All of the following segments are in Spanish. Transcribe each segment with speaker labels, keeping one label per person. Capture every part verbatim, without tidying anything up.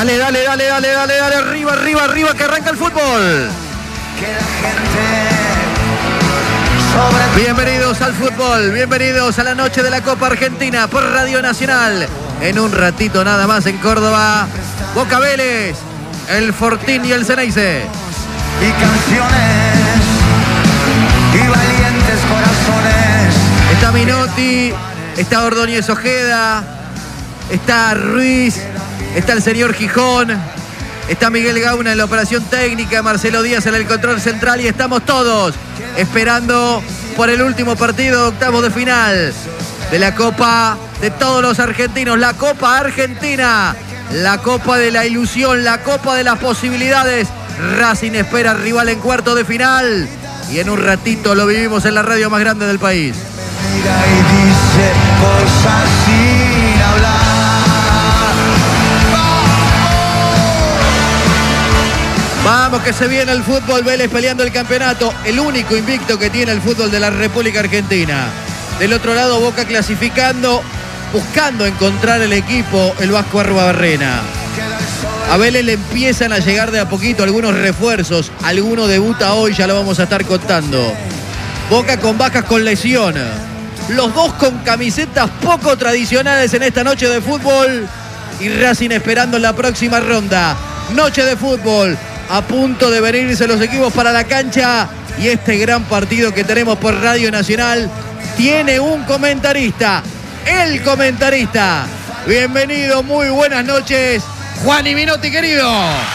Speaker 1: Dale, dale, dale, dale, dale, dale, arriba, arriba, arriba, que arranca el fútbol. Bienvenidos al fútbol, bienvenidos a la noche de la Copa Argentina por Radio Nacional. En un ratito nada más en Córdoba, Boca Vélez, el Fortín y el Ceneice.
Speaker 2: Y canciones y valientes corazones.
Speaker 1: Está Minotti, está Ordóñez Ojeda, está Ruiz, está el señor Gijón, está Miguel Gauna en la operación técnica, Marcelo Díaz en el control central y estamos todos esperando por el último partido de octavos de final de la Copa de todos los argentinos, la Copa Argentina, la Copa de la ilusión, la Copa de las posibilidades. Racing espera rival en cuarto de final y en un ratito lo vivimos en la radio más grande del país.
Speaker 2: Mira y dice cosas sin hablar.
Speaker 1: Vamos que se viene el fútbol, Vélez peleando el campeonato, el único invicto que tiene el fútbol de la República Argentina. Del otro lado, Boca clasificando, buscando encontrar el equipo, el Vasco Arruabarrena. A Vélez le empiezan a llegar de a poquito algunos refuerzos, alguno debuta hoy, ya lo vamos a estar contando. Boca con bajas con lesión, los dos con camisetas poco tradicionales en esta noche de fútbol y Racing esperando en la próxima ronda. Noche de fútbol, a punto de venirse los equipos para la cancha y este gran partido que tenemos por Radio Nacional tiene un comentarista, el comentarista. Bienvenido, muy buenas noches, Juan y Minotti, querido.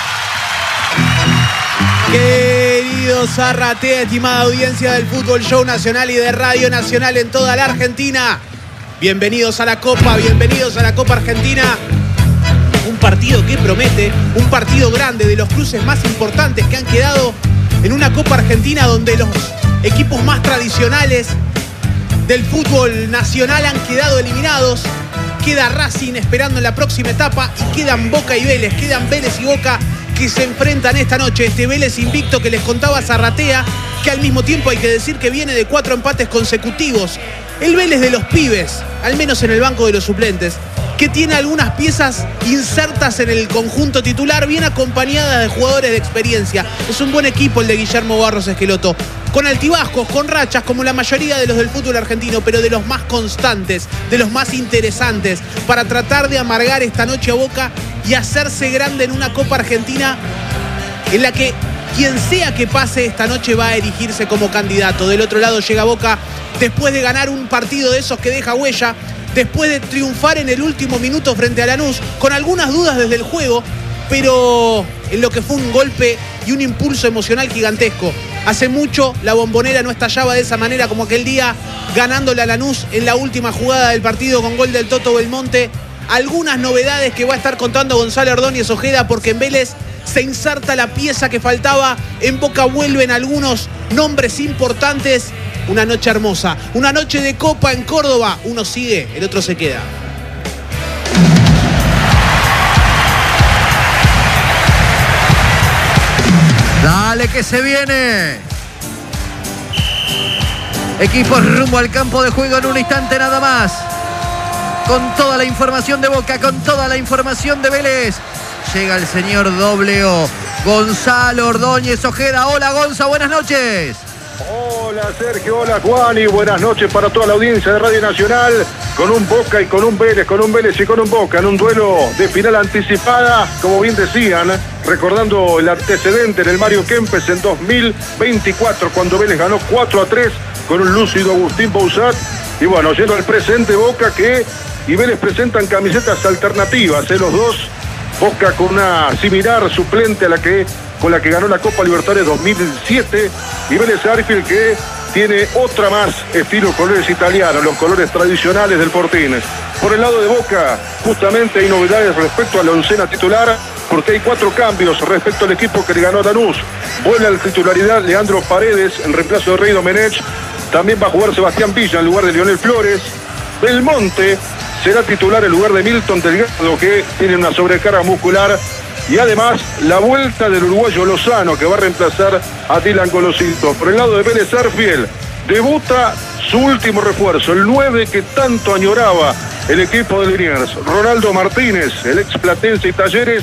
Speaker 3: Querido Zarratea, estimada audiencia del Fútbol Show Nacional y de Radio Nacional en toda la Argentina. Bienvenidos a la Copa, bienvenidos a la Copa Argentina. Un partido que promete, un partido grande, de los cruces más importantes que han quedado en una Copa Argentina donde los equipos más tradicionales del fútbol nacional han quedado eliminados. Queda Racing esperando en la próxima etapa y quedan Boca y Vélez, quedan Vélez y Boca que se enfrentan esta noche. Este Vélez invicto que les contaba Zarratea, que al mismo tiempo hay que decir que viene de cuatro empates consecutivos. El Vélez de los pibes, al menos en el banco de los suplentes, que tiene algunas piezas insertas en el conjunto titular, bien acompañadas de jugadores de experiencia. Es un buen equipo el de Guillermo Barros Esqueloto, con altibajos, con rachas, como la mayoría de los del fútbol argentino, pero de los más constantes, de los más interesantes, para tratar de amargar esta noche a Boca y hacerse grande en una Copa Argentina en la que quien sea que pase esta noche va a erigirse como candidato. Del otro lado llega Boca después de ganar un partido de esos que deja huella, después de triunfar en el último minuto frente a Lanús, con algunas dudas desde el juego, pero en lo que fue un golpe y un impulso emocional gigantesco. Hace mucho la Bombonera no estallaba de esa manera como aquel día, ganándole a Lanús en la última jugada del partido con gol del Toto Belmonte. Algunas novedades que va a estar contando Gonzalo Ordóñez Ojeda, porque en Vélez se inserta la pieza que faltaba, en Boca vuelven algunos nombres importantes. Una noche hermosa, una noche de Copa en Córdoba. Uno sigue, el otro se queda.
Speaker 1: Dale que se viene. Equipos rumbo al campo de juego en un instante nada más. Con toda la información de Boca, con toda la información de Vélez. Llega el señor doble O, Gonzalo Ordóñez Ojeda. Hola Gonza, buenas noches.
Speaker 4: Hola Sergio, hola Juan y buenas noches para toda la audiencia de Radio Nacional. Con un Boca y con un Vélez, con un Vélez y con un Boca en un duelo de final anticipada, como bien decían, recordando el antecedente en el Mario Kempes en dos mil veinticuatro, cuando Vélez ganó cuatro a tres con un lúcido Agustín Bouzat. Y bueno, yendo al presente, Boca que y Vélez presentan camisetas alternativas, ¿eh? Los dos, Boca con una similar suplente a la que con la que ganó la Copa Libertadores dos mil siete, y Vélez Sarsfield que tiene otra más, estilo colores italianos, los colores tradicionales del Fortín. Por el lado de Boca, justamente hay novedades respecto a la oncena titular, porque hay cuatro cambios respecto al equipo que le ganó a Lanús. Vuelve a la titularidad Leandro Paredes en reemplazo de Rey Domenech. También va a jugar Sebastián Villa en lugar de Lionel Flores. Belmonte será titular en lugar de Milton Delgado, que tiene una sobrecarga muscular. Y además, la vuelta del uruguayo Lozano, que va a reemplazar a Dylan Golosito. Por el lado de Vélez Sarsfield, debuta su último refuerzo, el nueve que tanto añoraba el equipo de Liniers. Ronaldo Martínez, el ex Platense y Talleres,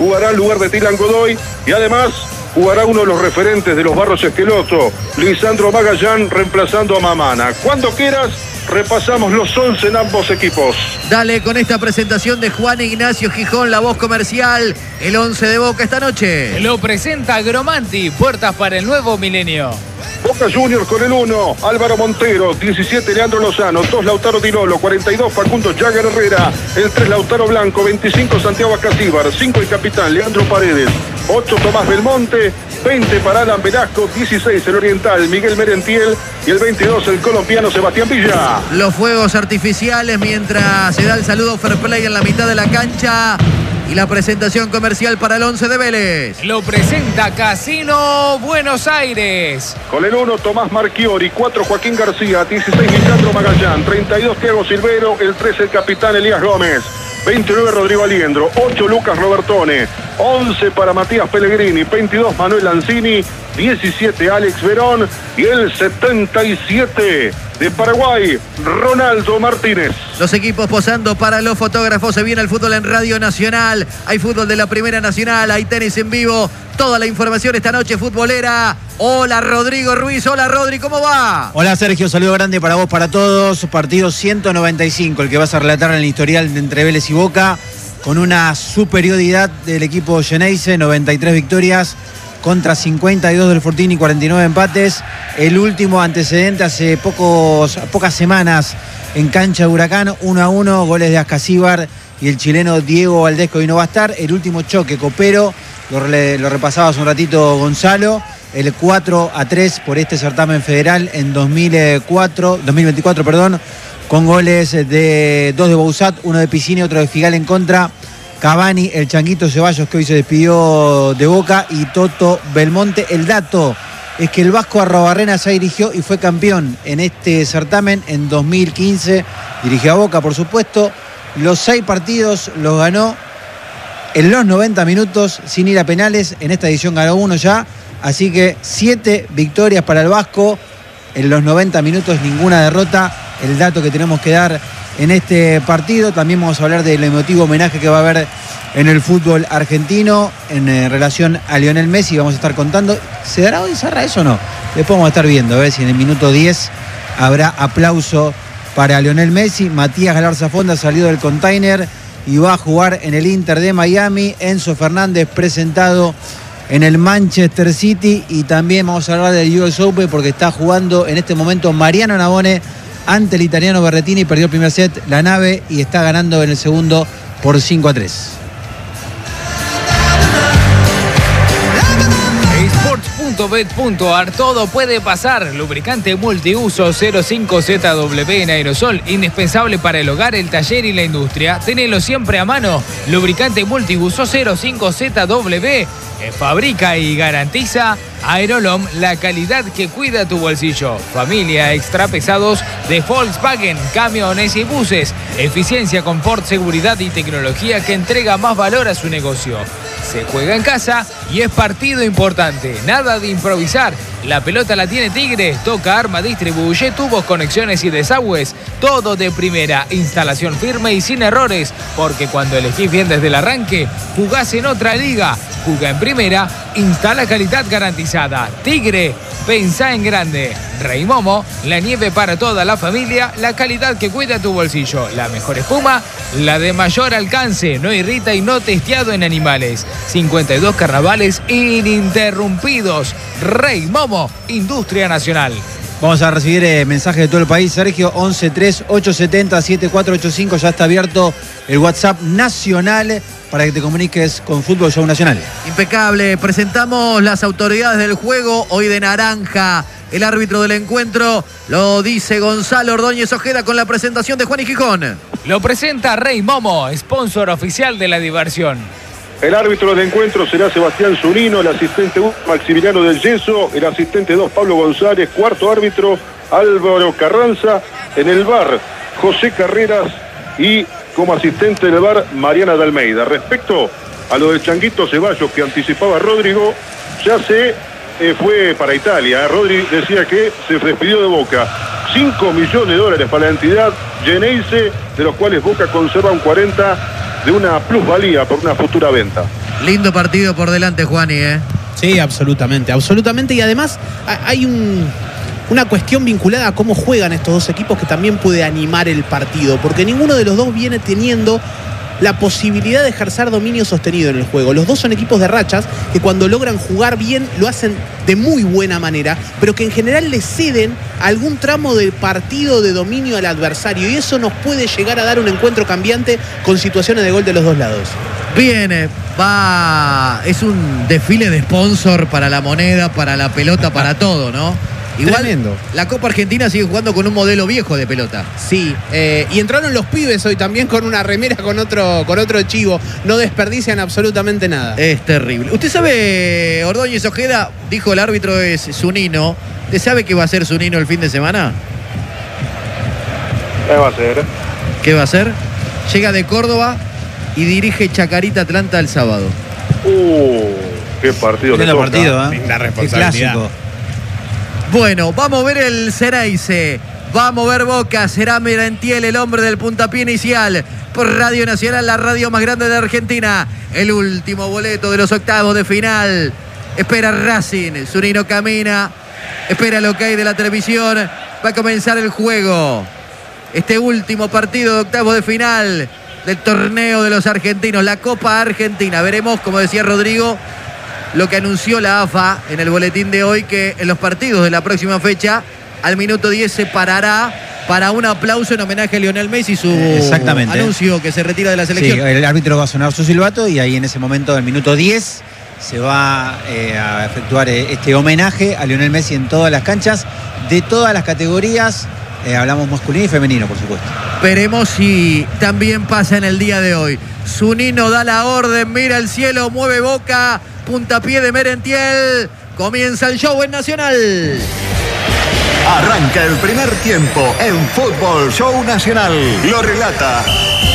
Speaker 4: jugará en lugar de Tilan Godoy y además jugará uno de los referentes de los Barros Esqueloto, Lisandro Magallán, reemplazando a Mamana. Cuando quieras, repasamos los once en ambos equipos.
Speaker 1: Dale con esta presentación de Juan Ignacio Gijón, la voz comercial, el once de Boca esta noche.
Speaker 5: Lo presenta Gromanti, puertas para el nuevo milenio.
Speaker 4: Boca Juniors con el uno, Álvaro Montero, diecisiete Leandro Lozano, dos Lautaro Di Lolo, cuarenta y dos Facundo Jagger Herrera, el tres Lautaro Blanco, veinticinco Santiago Acasíbar, cinco el capitán Leandro Paredes, ocho Tomás Belmonte, veinte para Alan Velasco, dieciséis el oriental Miguel Merentiel y el veintidós el colombiano Sebastián Villa.
Speaker 1: Los fuegos artificiales mientras se da el saludo fair play en la mitad de la cancha. Y la presentación comercial para el once de Vélez.
Speaker 5: Lo presenta Casino Buenos Aires.
Speaker 4: Con el uno, Tomás Marchiori, cuatro, Joaquín García, dieciséis, Lisandro Magallán, treinta y dos, Thiago Silvero, el trece, el capitán Elías Gómez, veintinueve, Rodrigo Aliendro, ocho, Lucas Robertone, once para Matías Pellegrini, veintidós, Manuel Lanzini, diecisiete, Alex Verón y el setenta y siete de Paraguay, Ronaldo Martínez.
Speaker 1: Los equipos posando para los fotógrafos. Se viene el fútbol en Radio Nacional. Hay fútbol de la Primera Nacional, hay tenis en vivo. Toda la información esta noche futbolera. Hola Rodrigo Ruiz, hola Rodri, ¿cómo va?
Speaker 6: Hola Sergio, saludo grande para vos, para todos. Partido ciento noventa y cinco, el que vas a relatar en el historial de entre Vélez y Boca, con una superioridad del equipo Geneise, noventa y tres victorias contra cincuenta y dos del Fortín y cuarenta y nueve empates. El último antecedente hace pocos, pocas semanas en cancha de Huracán, uno a uno, goles de Ascasíbar y el chileno Diego Valdés, que hoy no va a estar. El último choque copero, lo, lo repasaba hace un ratito Gonzalo, el cuatro a tres por este certamen federal en dos mil cuatro, dos mil veinticuatro, perdón, con goles de dos de Bouzat, uno de Piscina y otro de Figal en contra. Cavani, el Changuito Ceballos, que hoy se despidió de Boca, y Toto Belmonte. El dato es que el Vasco Arrobarrena se dirigió y fue campeón en este certamen en dos mil quince. Dirigió a Boca, por supuesto. Los seis partidos los ganó en los noventa minutos sin ir a penales. En esta edición ganó uno ya. Así que siete victorias para el Vasco en los noventa minutos, ninguna derrota. El dato que tenemos que dar en este partido. También vamos a hablar del emotivo homenaje que va a haber en el fútbol argentino en eh, relación a Lionel Messi. Vamos a estar contando. ¿Se dará hoy, Sarra, eso o no? Después vamos a estar viendo, a ver si en el minuto diez habrá aplauso para Lionel Messi. Matías Galarza Fonda salió del container y va a jugar en el Inter de Miami. Enzo Fernández presentado en el Manchester City. Y también vamos a hablar del U S Open porque está jugando en este momento Mariano Navone ante el italiano Berrettini. Perdió el primer set, la nave, y está ganando en el segundo por cinco a tres.
Speaker 5: Sports punto bet punto ar, todo puede pasar. Lubricante multiuso cero cinco Z W en aerosol, indispensable para el hogar, el taller y la industria. Tenelo siempre a mano. Lubricante multiuso cero cinco Z W. Fabrica y garantiza Aerolom, la calidad que cuida tu bolsillo. Familia extra pesados de Volkswagen, camiones y buses. Eficiencia, confort, seguridad y tecnología que entrega más valor a su negocio. Se juega en casa y es partido importante. Nada de improvisar. La pelota la tiene Tigre. Toca, arma, distribuye, tubos, conexiones y desagües. Todo de primera. Instalación firme y sin errores. Porque cuando elegís bien desde el arranque, jugás en otra liga. Juga en primera, instala calidad garantizada. Tigre, pensá en grande. Rey Momo, la nieve para toda la familia, la calidad que cuida tu bolsillo. La mejor espuma, la de mayor alcance, no irrita y no testeado en animales. cincuenta y dos carnavales ininterrumpidos. Rey Momo, Industria Nacional.
Speaker 6: Vamos a recibir eh, mensajes de todo el país. Sergio, once tres ocho siete cero siete cuatro ocho cinco. Ya está abierto el WhatsApp nacional para que te comuniques con Fútbol Show Nacional.
Speaker 1: Impecable. Presentamos las autoridades del juego. Hoy de naranja el árbitro del encuentro. Lo dice Gonzalo Ordóñez Ojeda con la presentación de Juan y Gijón.
Speaker 5: Lo presenta Rey Momo, sponsor oficial de la diversión.
Speaker 4: El árbitro del encuentro será Sebastián Zunino, el asistente uno, Maximiliano del Yeso, el asistente dos, Pablo González, cuarto árbitro, Álvaro Carranza, en el V A R, José Carreras y como asistente del V A R, Mariana de Almeida. Respecto a lo del Changuito Ceballos que anticipaba Rodrigo, ya se eh, fue para Italia. Rodri decía que se despidió de Boca. cinco millones de dólares para la entidad Geneise, de los cuales Boca conserva un cuarenta de una plusvalía por una futura venta.
Speaker 1: Lindo partido por delante, Juani, ¿eh?
Speaker 3: Sí, absolutamente, absolutamente. Y además hay un, una cuestión vinculada a cómo juegan estos dos equipos que también puede animar el partido, porque ninguno de los dos viene teniendo la posibilidad de ejercer dominio sostenido en el juego. Los dos son equipos de rachas que cuando logran jugar bien lo hacen de muy buena manera, pero que en general le ceden algún tramo del partido de dominio al adversario, y eso nos puede llegar a dar un encuentro cambiante con situaciones de gol de los dos lados.
Speaker 1: Viene, va, es un desfile de sponsor para la moneda, para la pelota, para todo, ¿no? Igual,
Speaker 3: tremendo.
Speaker 1: La Copa Argentina sigue jugando con un modelo viejo de pelota.
Speaker 3: Sí, eh, y entraron los pibes hoy también con una remera con otro, con otro chivo. No desperdician absolutamente nada.
Speaker 1: Es terrible. Usted sabe, Ordóñez Ojeda, dijo el árbitro es Zunino. ¿Usted sabe qué va a hacer Zunino el fin de semana?
Speaker 4: ¿Qué va a hacer?
Speaker 1: ¿Qué va a hacer? Llega de Córdoba y dirige Chacarita Atlanta el sábado.
Speaker 4: Uh, qué partido le
Speaker 6: Lindo
Speaker 4: toca.
Speaker 6: partido, ¿eh?
Speaker 3: Linda
Speaker 6: Qué
Speaker 3: responsabilidad.
Speaker 6: clásico.
Speaker 1: Bueno, vamos a ver el Ceneice. Vamos a ver Boca. Será Merentiel el hombre del puntapié inicial. Por Radio Nacional, la radio más grande de Argentina. El último boleto de los octavos de final. Espera Racing. Zunino camina. Espera lo que hay de la televisión. Va a comenzar el juego. Este último partido de octavos de final del torneo de los argentinos. La Copa Argentina. Veremos, como decía Rodrigo, lo que anunció la A F A en el boletín de hoy, que en los partidos de la próxima fecha, al minuto diez se parará para un aplauso en homenaje a Lionel Messi, su
Speaker 6: Exactamente.
Speaker 1: anuncio que se retira de la selección.
Speaker 6: Sí, el árbitro va a sonar su silbato y ahí en ese momento, del minuto diez, se va eh, a efectuar eh, este homenaje a Lionel Messi en todas las canchas, de todas las categorías. Eh, hablamos masculino y femenino, por supuesto.
Speaker 1: Veremos si también pasa en el día de hoy. Zunino da la orden, mira el cielo, mueve Boca, puntapié de Merentiel. Comienza el show en Nacional.
Speaker 2: Arranca el primer tiempo en Fútbol Show Nacional. Lo relata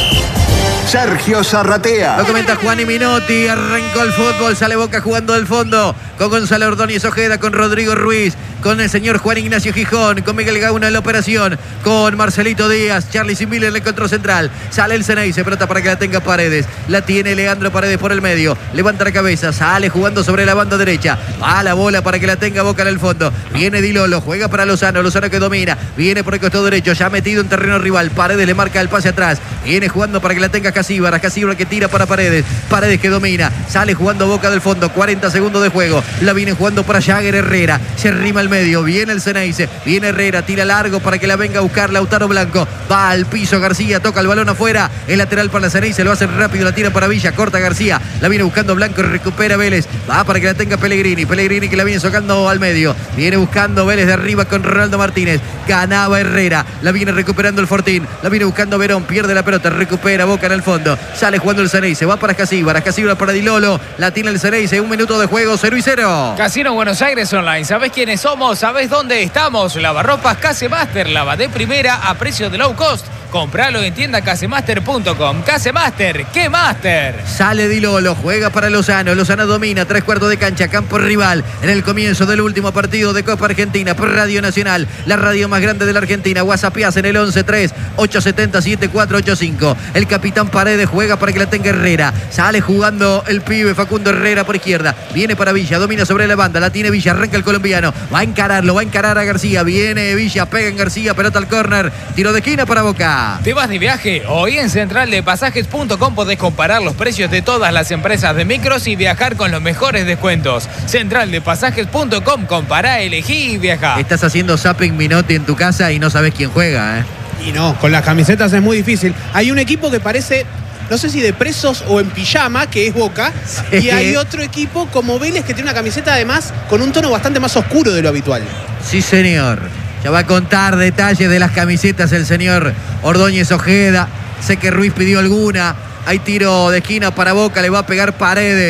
Speaker 2: Sergio Zarratea.
Speaker 1: Lo comenta Juan y Minotti. Arrancó el fútbol, sale Boca jugando del fondo con Gonzalo Ordóñez Ojeda, con Rodrigo Ruiz, con el señor Juan Ignacio Gijón, con Miguel Gauna en la operación, con Marcelito Díaz, Charlie Simile en el control central. Sale el Ceneice, pelota para que la tenga Paredes. La tiene Leandro Paredes por el medio. Levanta la cabeza, sale jugando sobre la banda derecha. Va la bola para que la tenga Boca en el fondo. Viene Di Lolo, juega para Lozano. Lozano que domina. Viene por el costado derecho, ya metido en terreno rival. Paredes le marca el pase atrás. Viene jugando para que la tenga Casíbaras. Casíbaras que tira para Paredes. Paredes que domina. Sale jugando Boca del fondo. cuarenta segundos de juego. La viene jugando para Jagger Herrera. Se arrima al medio. Viene el Ceneice. Viene Herrera. Tira largo para que la venga a buscar Lautaro Blanco. Va al piso García. Toca el balón afuera. El lateral para la Ceneice. Lo hace rápido. La tira para Villa. Corta García. La viene buscando Blanco. Recupera Vélez. Va para que la tenga Pellegrini. Pellegrini que la viene socando al medio. Viene buscando Vélez de arriba con Ronaldo Martínez. Ganaba Herrera. La viene recuperando el Fortín. La viene buscando Verón. Pierde la pelota. Recupera Boca en el fondo. Sale jugando el Ceneice. Va para Casíbaras. Casíbaras para Di Lolo. La tiene el Ceneice. Un minuto de juego. Cero y cero.
Speaker 5: Casino Buenos Aires Online. ¿Sabés quiénes somos? ¿Sabés dónde estamos? Lavarropas Casemaster. Lava de primera a precio de low cost. Compralo en tienda casemaster punto com. Casemaster, ¿qué master?
Speaker 1: Sale Di Lolo, juega para Lozano. Lozano domina, tres cuartos de cancha, campo rival. En el comienzo del último partido de Copa Argentina por Radio Nacional, la radio más grande de la Argentina. WhatsAppías en el once tres ocho siete cero siete cuatro ocho cinco. El capitán Paredes juega para que la tenga Herrera. Sale jugando el pibe Facundo Herrera por izquierda. Viene para Villa, domina sobre la banda. La tiene Villa, arranca el colombiano. Va a encararlo, va a encarar a García. Viene Villa, pega en García, pelota al córner. Tiro de esquina para Boca.
Speaker 5: ¿Te vas de viaje? Hoy en central de pasajes punto com podés comparar los precios de todas las empresas de micros y viajar con los mejores descuentos. central de pasajes punto com, compará, elegí y viajá.
Speaker 1: Estás haciendo zapping Minotti en tu casa y no sabes quién juega, ¿eh?
Speaker 3: Y no, con las camisetas es muy difícil. Hay un equipo que parece, no sé si de presos o en pijama, que es Boca.
Speaker 1: Sí.
Speaker 3: Y hay otro equipo como Vélez que tiene una camiseta además con un tono bastante más oscuro de lo habitual.
Speaker 1: Sí, señor. Ya va a contar detalles de las camisetas el señor Ordóñez Ojeda. Sé que Ruiz pidió alguna. Hay tiro de esquina para Boca, le va a pegar Paredes.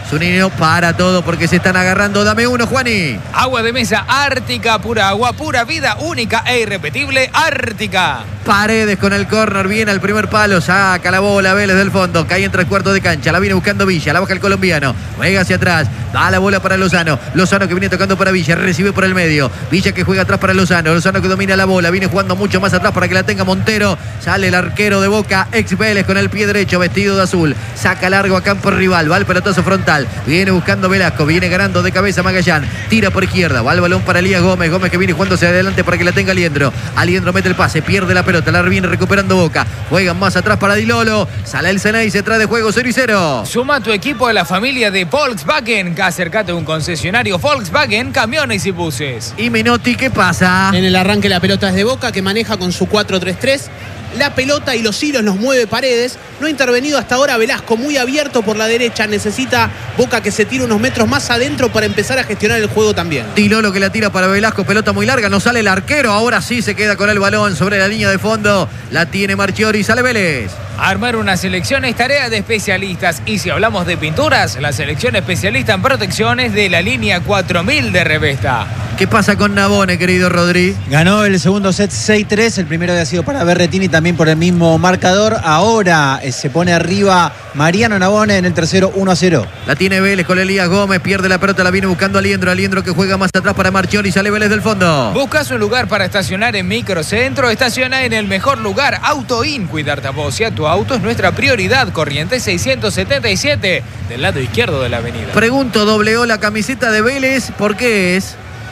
Speaker 1: Zunino para todo porque se están agarrando. Dame uno, Juani.
Speaker 5: Agua de mesa Ártica, pura agua, pura vida, única e irrepetible, Ártica.
Speaker 1: Paredes con el córner, viene al primer palo, saca la bola Vélez del fondo, cae en tres cuartos de cancha, la viene buscando Villa, la baja el colombiano, juega hacia atrás, da la bola para Lozano, Lozano que viene tocando para Villa, recibe por el medio, Villa que juega atrás para Lozano, Lozano que domina la bola, viene jugando mucho más atrás para que la tenga Montero, sale el arquero de Boca, ex Vélez con el pie derecho, vestido de azul, saca largo a campo rival, va el pelotazo frontal, viene buscando Velasco, viene ganando de cabeza Magallán, tira por izquierda, va el balón para Elías Gómez, Gómez que viene jugando hacia adelante para que la tenga Aliendro, Aliendro mete el pase, pierde la pelota, la viene recuperando Boca, juegan más atrás para Di Lolo, sale el Ceney, se trae de juego cero y cero.
Speaker 5: Suma tu equipo a la familia de Volkswagen, acércate a un concesionario Volkswagen, camiones y buses.
Speaker 1: Y Menotti, ¿qué pasa?
Speaker 3: En el arranque la pelota es de Boca, que maneja con su cuatro tres tres. La pelota y los hilos los mueve Paredes. No ha intervenido hasta ahora Velasco, muy abierto por la derecha. Necesita Boca que se tire unos metros más adentro para empezar a gestionar el juego también.
Speaker 1: Di Lolo que la tira para Velasco, pelota muy larga, no sale el arquero. Ahora sí se queda con el balón sobre la línea de fondo. La tiene Marchiori, sale Vélez.
Speaker 5: Armar una selección es tarea de especialistas. Y si hablamos de pinturas, la selección especialista en protecciones de la línea cuatro mil de Revesta.
Speaker 1: ¿Qué pasa con Nabone, querido Rodri?
Speaker 6: Ganó el segundo set seis tres, el primero había sido para Berretini también por el mismo marcador. Ahora eh, se pone arriba Mariano Nabone en el tercero uno a cero.
Speaker 1: La tiene Vélez con Elías Gómez, pierde la pelota, la viene buscando Aliendro, Aliendro que juega más atrás para Marchiori, sale Vélez del fondo.
Speaker 5: ¿Buscas un lugar para estacionar en Microcentro? Estaciona en el mejor lugar, AutoIn. Cuidarte a vos y a tu auto es nuestra prioridad. Corrientes seiscientos setenta y siete, del lado izquierdo de la avenida.
Speaker 1: Pregunto, doble O la camiseta de Vélez, ¿por qué es?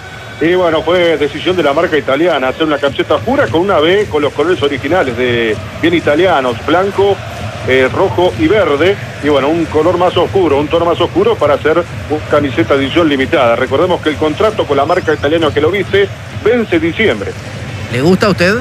Speaker 4: Y bueno, fue decisión de la marca italiana hacer una camiseta pura con una B con los colores originales de bien italianos, blanco, eh, rojo y verde. Y bueno, un color más oscuro, un tono más oscuro para hacer una camiseta edición limitada. Recordemos que el contrato con la marca italiana que lo viste vence diciembre.
Speaker 1: ¿Le gusta a usted?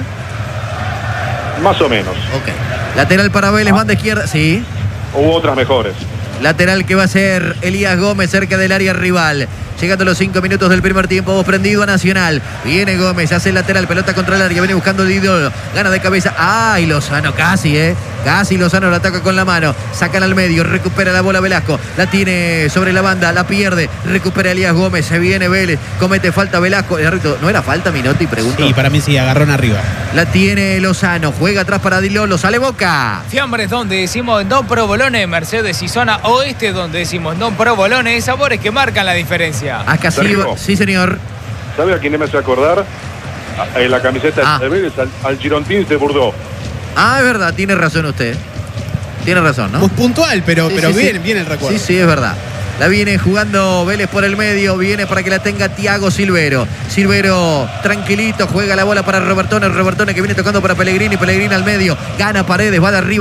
Speaker 4: Más o menos.
Speaker 1: Ok. Lateral para Vélez, banda izquierda, sí.
Speaker 4: Hubo otras mejores.
Speaker 1: Lateral que va a ser Elías Gómez cerca del área rival. Llegando a los cinco minutos del primer tiempo, vos prendido a Nacional. Viene Gómez, hace el lateral, pelota contra el área, viene buscando Di Lolo, gana de cabeza. ¡Ay, Lozano! Casi, ¿eh? Casi Lozano la ataca con la mano. Sacan al medio, recupera la bola Velasco. La tiene sobre la banda, la pierde. Recupera Elías Gómez, se viene Vélez. Comete falta Velasco. ¿No era falta, Minotti? Pregunto.
Speaker 3: Sí, para mí sí, agarrón arriba.
Speaker 1: La tiene Lozano, juega atrás para Di Lolo, sale Boca.
Speaker 5: Fiambres donde decimos Don Provolone, Mercedes y zona oeste donde decimos Don Provolone, sabores que marcan la diferencia.
Speaker 1: Acá sí,
Speaker 4: Sergio.
Speaker 1: sí, señor.
Speaker 4: ¿Sabe a quién me hace acordar? A- En la camiseta
Speaker 1: Ah.
Speaker 4: de Vélez, al, al Girondins de Bordeaux.
Speaker 1: Ah, es verdad, tiene razón usted. Tiene razón, ¿no?
Speaker 3: Muy puntual, pero,
Speaker 1: Sí,
Speaker 3: pero
Speaker 1: sí,
Speaker 3: bien,
Speaker 1: sí.
Speaker 3: bien el recuerdo.
Speaker 1: Sí, sí, es verdad. La viene jugando Vélez por el medio, viene para que la tenga Thiago Silvero. Silvero tranquilito, juega la bola para Robertone, Robertone que viene tocando para Pellegrini, Pellegrini al medio, gana Paredes, va de arriba.